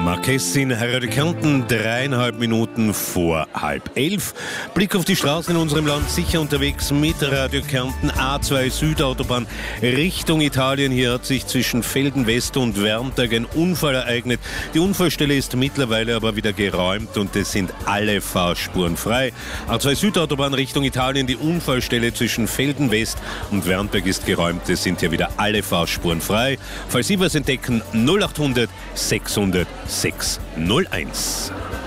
Marquez in Radio Kärnten, 3,5 Minuten vor 10:30. Blick auf die Straßen in unserem Land, sicher unterwegs mit Radio Kärnten, A2 Südautobahn Richtung Italien. Hier hat sich zwischen Velden West und Wermtag ein Unfall ereignet. Die Unfallstelle ist mittlerweile aber wieder geräumt und es sind alle Fahrspuren frei. A2 Südautobahn Richtung Italien, die Unfallstelle zwischen Velden West und Wermtag ist geräumt. Es sind hier wieder alle Fahrspuren frei. Falls Sie was entdecken, 0800 600 601.